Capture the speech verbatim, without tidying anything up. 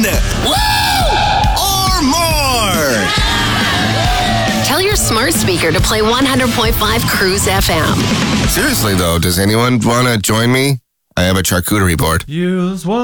Woo! Or more. Tell your smart speaker to play one hundred point five Cruise F M. Seriously, though, does anyone want to join me? I have a charcuterie board. Use one.